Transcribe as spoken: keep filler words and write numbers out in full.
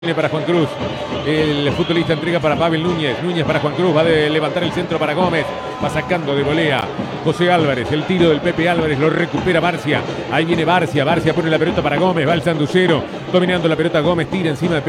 Viene para Juan Cruz, el futbolista entrega para Pavel Núñez, Núñez para Juan Cruz, va a levantar el centro para Gómez, va sacando de volea José Álvarez, el tiro del Pepe Álvarez, lo recupera Barcia, ahí viene Barcia, Barcia pone la pelota para Gómez, va el sanducero, dominando la pelota Gómez, tira encima de Pepe.